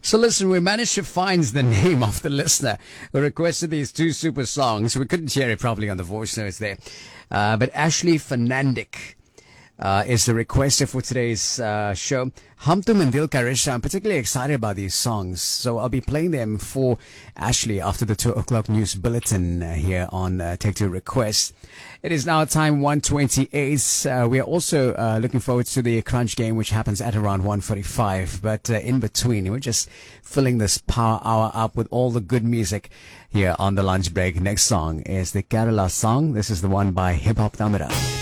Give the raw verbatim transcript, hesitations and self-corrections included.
So listen, we managed to find the name of the listener who requested these two super songs. We couldn't hear it properly on the voice notes there. Uh, but Ashley Fernandic uh, is the requester for today's uh, show. Hamtum and Dil Karisha, I'm particularly excited about these songs. So I'll be playing them for Ashley after the two o'clock news bulletin uh, here on uh, Take Two Request. It is now time one twenty-eight. Uh, we are also uh, looking forward to the Crunch game, which happens at around one forty-five. But uh, in between, we're just filling this power hour up with all the good music here on the lunch break. Next song is the Kerala song. This is the one by Hip Hop Tamira.